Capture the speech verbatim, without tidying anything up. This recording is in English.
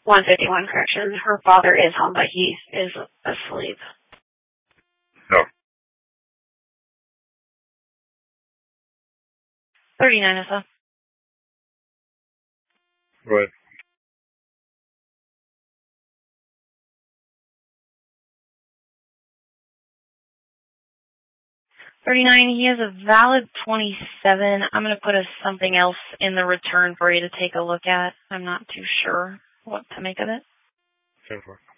one fifty-one, correction. Her father is home, but he is asleep. No. thirty-nine, Issa. Go ahead. thirty-nine, he has a valid twenty-seven. I'm going to put a something else in the return for you to take a look at. I'm not too sure what to make of it. ten four.